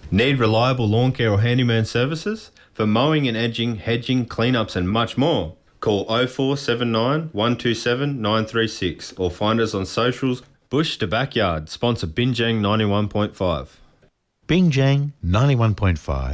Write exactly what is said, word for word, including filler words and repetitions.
Need reliable lawn care or handyman services? For mowing and edging, hedging, cleanups and much more. Call oh four seven nine, one two seven, nine three six or find us on socials. Bush to Backyard, sponsor Binjang ninety-one point five. Binjang ninety-one point five